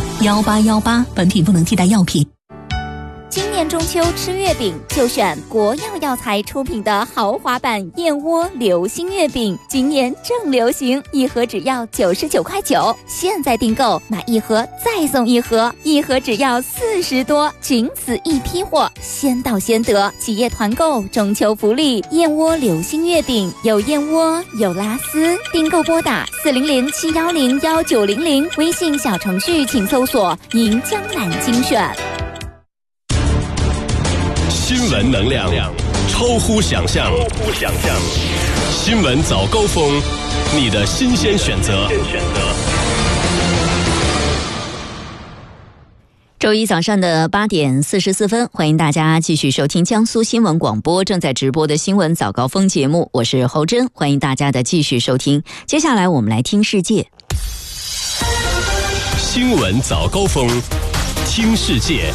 1818，本品不能替代药品。 今年中秋吃月饼就选国药药材出品的豪华版燕窝流心月饼，今年正流行，一盒只要99.9块，现在订购买一盒再送一盒，一盒只要40多，仅此一批货，先到先得。企业团购中秋福利，燕窝流心月饼有燕窝有拉丝，订购拨打400-710-1900，微信小程序请搜索银江南精选。 新闻能量超乎想象，新闻早高峰，你的新鲜选择。 周一早上的8点44分，欢迎大家继续收听江苏新闻广播正在直播的新闻早高峰节目，我是侯真，欢迎大家的继续收听。接下来我们来听世界。 新闻早高峰，听世界。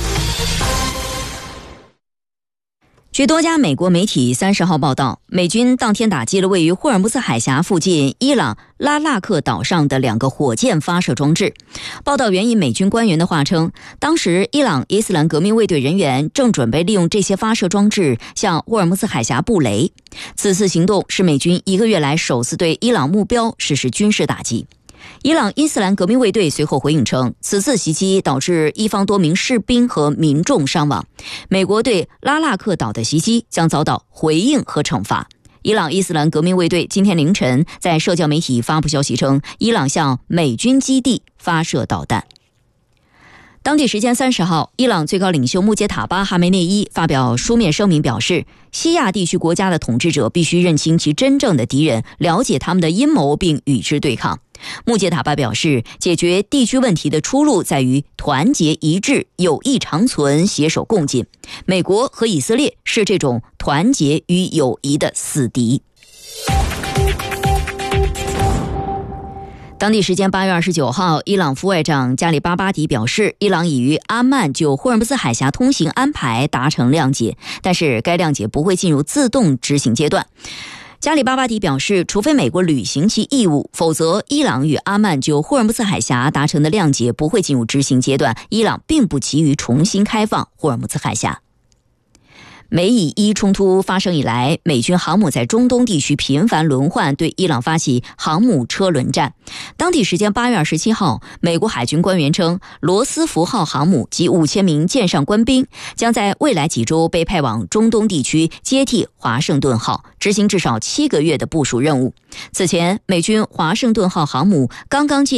据多家美国媒体30号报道，美军当天打击了位于霍尔木兹海峡附近伊朗拉纳克岛上的2个火箭发射装置。报道援引美军官员的话称，当时伊朗伊斯兰革命卫队人员正准备利用这些发射装置向霍尔木兹海峡布雷。此次行动是美军1个月来首次对伊朗目标实施军事打击。伊朗伊斯兰革命卫队随后回应称，此次袭击导致伊方多名士兵和民众伤亡。美国对拉纳克岛的袭击将遭到回应和惩罚。伊朗伊斯兰革命卫队今天凌晨在社交媒体发布消息称，伊朗向美军基地发射导弹。当地时间30号，伊朗最高领袖穆杰塔巴·哈梅内伊发表书面声明表示，西亚地区国家的统治者必须认清其真正的敌人，了解他们的阴谋并与之对抗。穆杰塔巴表示，解决地区问题的出路在于团结一致、友谊长存、携手共进。美国和以色列是这种团结与友谊的死敌。当地时间8月29号，伊朗副外长加里巴巴迪表示，伊朗已与阿曼就霍尔木兹海峡通行安排达成谅解，但是该谅解不会进入自动执行阶段。加里巴巴迪表示，除非美国履行其义务，否则伊朗与阿曼就霍尔木兹海峡达成的谅解不会进入执行阶段。伊朗并不急于重新开放霍尔木兹海峡。美以伊冲突发生以来，美军航母在中东地区频繁轮换，对伊朗发起航母车轮战。当地时间8月27号，美国海军官员称，罗斯福号航母及5000名舰上官兵将在未来几周被派往中东地区接替华盛顿号，执行至少7个月的部署任务。此前，美军华盛顿号航母刚刚接